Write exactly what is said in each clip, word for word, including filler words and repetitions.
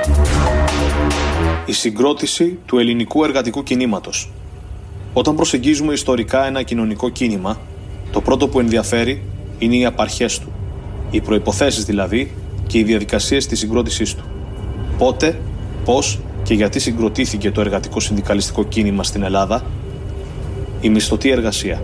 Η συγκρότηση του ελληνικού εργατικού κινήματος. Όταν προσεγγίζουμε ιστορικά ένα κοινωνικό κίνημα, το πρώτο που ενδιαφέρει είναι οι απαρχές του, οι προϋποθέσεις δηλαδή και οι διαδικασίες της συγκρότησής του. Πότε, πώς και γιατί συγκροτήθηκε το εργατικό συνδικαλιστικό κίνημα στην Ελλάδα? Η μισθωτή εργασία.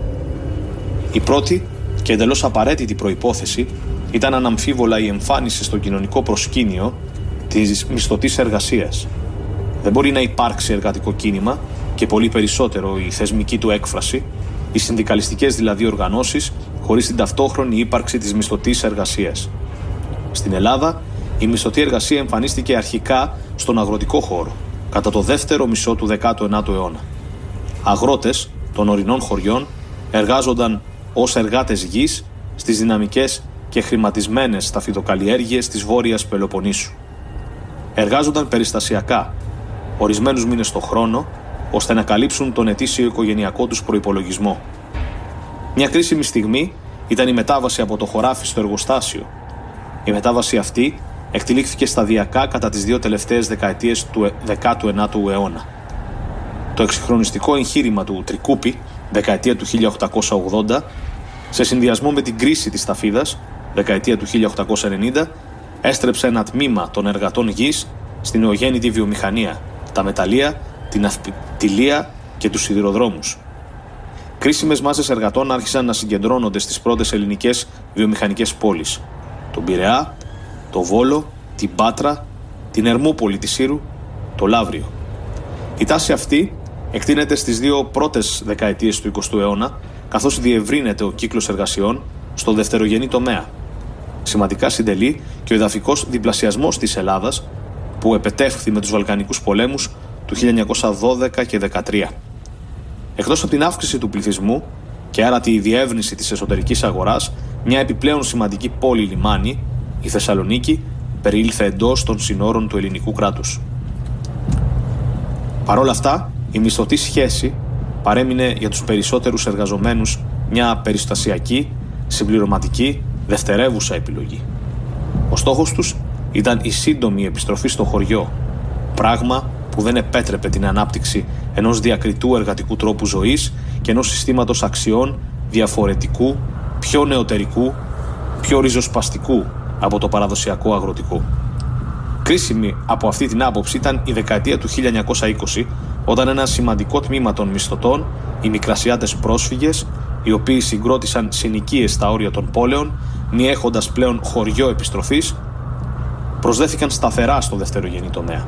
Η πρώτη και εντελώς απαραίτητη προϋπόθεση ήταν αναμφίβολα η εμφάνιση στο κοινωνικό προσκήνιο της μισθωτής εργασίας. Δεν μπορεί να υπάρξει εργατικό κίνημα και πολύ περισσότερο η θεσμική του έκφραση, οι συνδικαλιστικές δηλαδή οργανώσεις, χωρίς την ταυτόχρονη ύπαρξη της μισθωτής εργασίας. Στην Ελλάδα, η μισθωτή εργασία εμφανίστηκε αρχικά στον αγροτικό χώρο, κατά το δεύτερο μισό του δέκατου ένατου αιώνα. Αγρότες των ορεινών χωριών εργάζονταν ως εργάτες γης στις δυναμικές και χρηματισμένες σταφυδοκαλλιέργειες της Βόρειας Πελοποννήσου. Εργάζονταν περιστασιακά, ορισμένους μήνες το χρόνο, ώστε να καλύψουν τον ετήσιο οικογενειακό τους προϋπολογισμό. Μια κρίσιμη στιγμή ήταν η μετάβαση από το χωράφι στο εργοστάσιο. Η μετάβαση αυτή εκτελήχθηκε σταδιακά κατά τις δύο τελευταίες δεκαετίες του δέκατου ένατου αιώνα. Το εξυγχρονιστικό εγχείρημα του Τρικούπη, δεκαετία του χίλια οκτακόσια ογδόντα, σε συνδυασμό με την κρίση της ταφίδας, δεκαετία του χίλια οκτακόσια ενενήντα, έστρεψε ένα τμήμα των εργατών γης στην νεογέννητη βιομηχανία, τα μεταλλεία, την ναυτιλία και τους σιδηροδρόμους. Κρίσιμες μάσες εργατών άρχισαν να συγκεντρώνονται στις πρώτες ελληνικές βιομηχανικές πόλεις, τον Πειραιά, το Βόλο, την Πάτρα, την Ερμούπολη της Σύρου, το Λαύριο. Η τάση αυτή εκτείνεται στις δύο πρώτες δεκαετίες του εικοστού αιώνα, καθώς διευρύνεται ο κύκλος εργασιών στο δευτερογενή τομέα. Σημαντικά συντελεί και ο εδαφικός διπλασιασμός της Ελλάδας, που επετεύχθη με τους Βαλκανικούς πολέμους του χίλια εννιακόσια δώδεκα και δεκατρία. Εκτός από την αύξηση του πληθυσμού και άρα τη διεύρυνση της εσωτερικής αγοράς, μια επιπλέον σημαντική πόλη λιμάνι, η Θεσσαλονίκη, περιήλθε εντός των συνόρων του ελληνικού κράτους. Παρ' όλα αυτά, η μισθωτή σχέση παρέμεινε για τους περισσότερους εργαζομένους μια περιστασιακή, συμπληρωματική, δευτερεύουσα επιλογή. Ο στόχος τους ήταν η σύντομη επιστροφή στο χωριό, πράγμα που δεν επέτρεπε την ανάπτυξη ενός διακριτού εργατικού τρόπου ζωής και ενός συστήματος αξιών διαφορετικού, πιο νεωτερικού, πιο ριζοσπαστικού από το παραδοσιακό αγροτικό. Κρίσιμη από αυτή την άποψη ήταν η δεκαετία του χίλια εννιακόσια είκοσι, όταν ένα σημαντικό τμήμα των μισθωτών, οι μικρασιάτες πρόσφυγες, οι οποίοι συγκρότησαν συνοικίες στα όρια των πόλεων, μη έχοντας πλέον χωριό επιστροφής, προσδέθηκαν σταθερά στο δευτερογενή τομέα.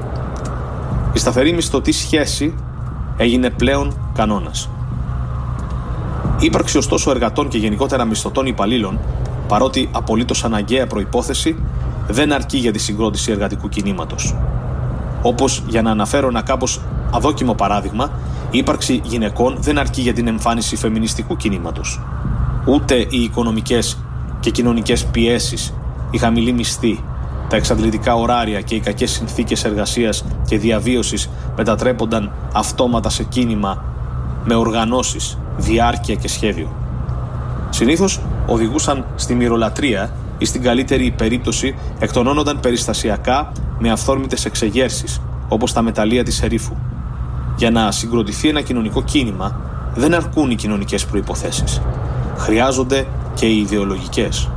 Η σταθερή μισθωτή σχέση έγινε πλέον κανόνας. Η ύπαρξη ωστόσο εργατών και γενικότερα μισθωτών υπαλλήλων, παρότι απολύτως αναγκαία προϋπόθεση, δεν αρκεί για τη συγκρότηση εργατικού κινήματος. Όπως, για να αναφέρω ένα κάπως αδόκιμο παράδειγμα, η ύπαρξη γυναικών δεν αρκεί για την εμφάνιση φεμινιστικού κινήματος. Ούτε οι οικονομικές και κοινωνικές πιέσεις, η χαμηλή μισθή, τα εξαντλητικά ωράρια και οι κακές συνθήκες εργασίας και διαβίωσης μετατρέπονταν αυτόματα σε κίνημα με οργανώσεις, διάρκεια και σχέδιο. Συνήθως οδηγούσαν στη μυρολατρεία ή στην καλύτερη περίπτωση εκτονώνονταν περιστασιακά με αυθόρμητες εξεγέρσεις, όπως τα μεταλλεία της Ερήφου. Για να συγκροτηθεί ένα κοινωνικό κίνημα δεν αρκούν οι κοινωνικές προϋποθέσεις. Χρειάζονται και οι ιδεολογικές.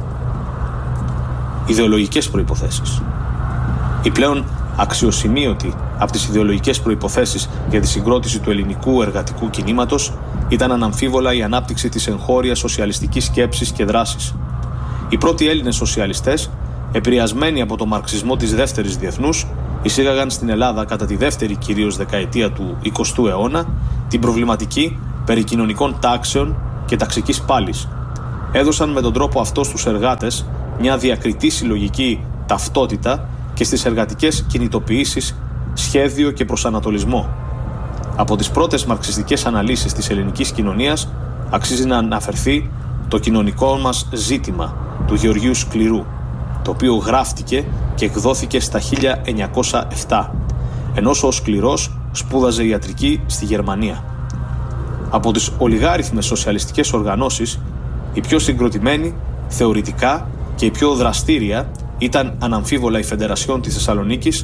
Ιδεολογικές προϋποθέσεις. Η πλέον αξιοσημείωτη από τις ιδεολογικές προϋποθέσεις για τη συγκρότηση του ελληνικού εργατικού κινήματος ήταν αναμφίβολα η ανάπτυξη της εγχώριας σοσιαλιστικής σκέψης και δράσης. Οι πρώτοι Έλληνες σοσιαλιστές, επηρεασμένοι από το μαρξισμό της δεύτερης διεθνούς, εισήγαγαν στην Ελλάδα κατά τη δεύτερη κυρίως δεκαετία του εικοστού αιώνα την προβληματική περί κοινωνικών τάξεων και ταξικής πάλης. Έδωσαν με τον τρόπο αυτό στους εργάτες μια διακριτή συλλογική ταυτότητα και στις εργατικές κινητοποιήσεις σχέδιο και προσανατολισμό. Από τις πρώτες μαρξιστικές αναλύσεις της ελληνικής κοινωνίας αξίζει να αναφερθεί το κοινωνικό μας ζήτημα του Γεωργίου Σκληρού, το οποίο γράφτηκε και εκδόθηκε στα χίλια εννιακόσια επτά, ενώ ο Σκληρός σπούδαζε ιατρική στη Γερμανία. Από τις ολιγάριθμες σοσιαλιστικές οργανώσεις, η πιο συγκροτημένη, θεωρητικά και η πιο δραστήρια ήταν αναμφίβολα η Φεντερασιόν της Θεσσαλονίκης,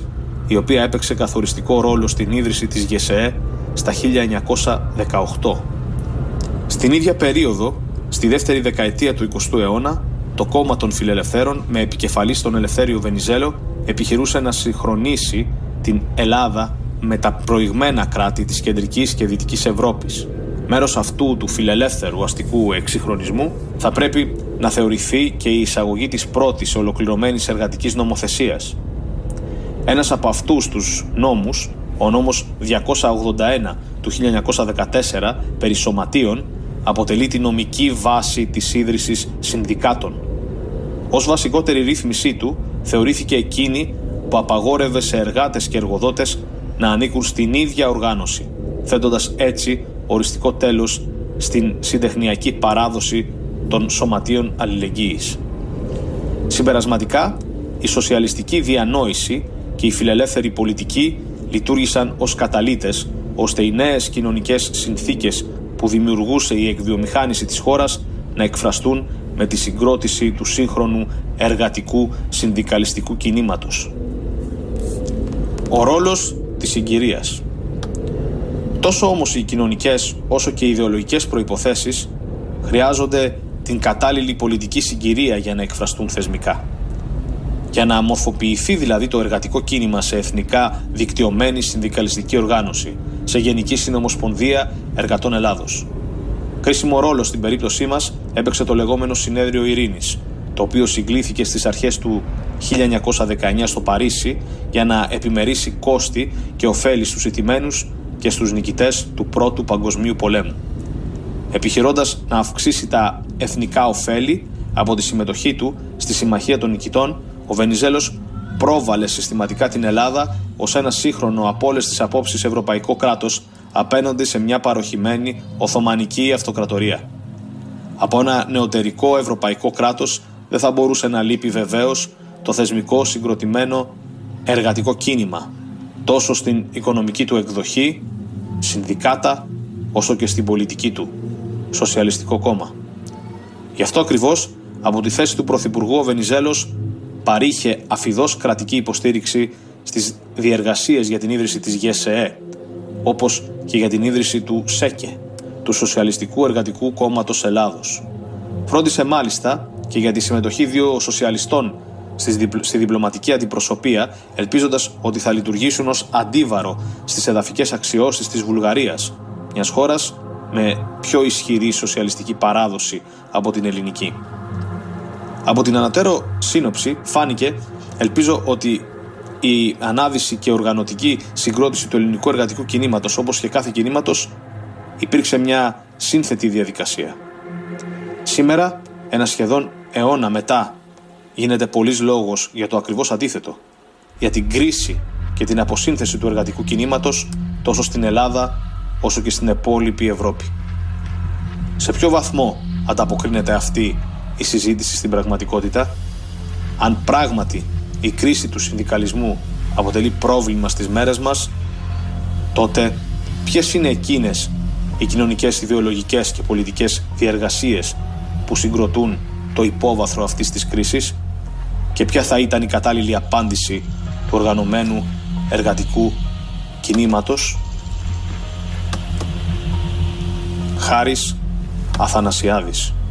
η οποία έπαιξε καθοριστικό ρόλο στην ίδρυση της ΓΕΣΕΕ στα χίλια εννιακόσια δεκαοκτώ. Στην ίδια περίοδο, στη δεύτερη δεκαετία του εικοστού αιώνα, το κόμμα των Φιλελευθέρων, με επικεφαλής τον Ελευθέριο Βενιζέλο, επιχειρούσε να συγχρονίσει την Ελλάδα με τα προηγμένα κράτη της κεντρικής και δυτικής Ευρώπης. Μέρος αυτού του φιλελεύθερου αστικού εξυγχρονισμού θα πρέπει να θεωρηθεί και η εισαγωγή της πρώτης ολοκληρωμένης εργατικής νομοθεσίας. Ένας από αυτούς τους νόμους, ο νόμος διακόσια ογδόντα ένα του χίλια εννιακόσια δεκατέσσερα περί σωματείων, αποτελεί τη νομική βάση της ίδρυσης συνδικάτων. Ως βασικότερη ρύθμισή του θεωρήθηκε εκείνη που απαγόρευε σε εργάτες και εργοδότες να ανήκουν στην ίδια οργάνωση, θέτοντας έτσι οριστικό τέλος στην συντεχνιακή παράδοση των σωματείων αλληλεγγύης. Συμπερασματικά, η σοσιαλιστική διανόηση και η φιλελεύθερη πολιτική λειτουργήσαν ως καταλύτες, ώστε οι νέες κοινωνικές συνθήκες που δημιουργούσε η εκβιομηχάνηση της χώρας να εκφραστούν με τη συγκρότηση του σύγχρονου εργατικού συνδικαλιστικού κινήματος. Ο ρόλος της συγκυρίας. Τόσο όμως οι κοινωνικές όσο και οι ιδεολογικές προϋποθέσεις χρειάζονται την κατάλληλη πολιτική συγκυρία για να εκφραστούν θεσμικά. Για να αμορφοποιηθεί δηλαδή το εργατικό κίνημα σε εθνικά δικτυωμένη συνδικαλιστική οργάνωση, σε Γενική Συνομοσπονδία Εργατών Ελλάδος. Κρίσιμο ρόλο στην περίπτωσή μας έπαιξε το λεγόμενο Συνέδριο Ειρήνης, το οποίο συγκλήθηκε στις αρχές του χίλια εννιακόσια δεκαεννιά στο Παρίσι για να επιμερίσει κόστη και ωφέλη στους ηττημένους και στους νικητές του Πρώτου Παγκοσμίου Πολέμου. Επιχειρώντας να αυξήσει τα εθνικά ωφέλη από τη συμμετοχή του στη Συμμαχία των Νικητών, ο Βενιζέλος πρόβαλε συστηματικά την Ελλάδα ως ένα σύγχρονο από όλες τις απόψεις ευρωπαϊκό κράτος απέναντι σε μια παροχημένη Οθωμανική αυτοκρατορία. Από ένα νεωτερικό ευρωπαϊκό κράτος δεν θα μπορούσε να λείπει βεβαίως το θεσμικό συγκροτημένο εργατικό κίνημα, τόσο στην οικονομική του εκδοχή, συνδικάτα, όσο και στην πολιτική του, Σοσιαλιστικό κόμμα. Γι' αυτό ακριβώς, από τη θέση του Πρωθυπουργού, ο Βενιζέλος παρήχε αφιδώς κρατική υποστήριξη στις διεργασίες για την ίδρυση της ΓΕΣΕΕ, όπως και για την ίδρυση του ΣΕΚΕ, του Σοσιαλιστικού Εργατικού Κόμματος Ελλάδος. Φρόντισε μάλιστα και για τη συμμετοχή δύο σοσιαλιστών στη διπλωματική αντιπροσωπεία, ελπίζοντας ότι θα λειτουργήσουν ως αντίβαρο στις εδαφικές αξιώσεις της Βουλγαρίας, μιας χώρας με πιο ισχυρή σοσιαλιστική παράδοση από την ελληνική. Από την ανατέρω σύνοψη φάνηκε, ελπίζω, ότι η ανάδυση και οργανωτική συγκρότηση του ελληνικού εργατικού κινήματος, όπως και κάθε κινήματος, υπήρξε μια σύνθετη διαδικασία. Σήμερα, ένα σχεδόν αιώνα μετά, γίνεται πολύς λόγος για το ακριβώς αντίθετο, για την κρίση και την αποσύνθεση του εργατικού κινήματος τόσο στην Ελλάδα όσο και στην υπόλοιπη Ευρώπη. Σε ποιο βαθμό ανταποκρίνεται αυτή η συζήτηση στην πραγματικότητα? Αν πράγματι η κρίση του συνδικαλισμού αποτελεί πρόβλημα στις μέρες μας, τότε ποιες είναι εκείνες οι κοινωνικές, ιδεολογικές και πολιτικές διεργασίες που συγκροτούν το υπόβαθρο αυτής της κρίσης και ποια θα ήταν η κατάλληλη απάντηση του οργανωμένου εργατικού κινήματος? Χάρης Αθανασιάδης.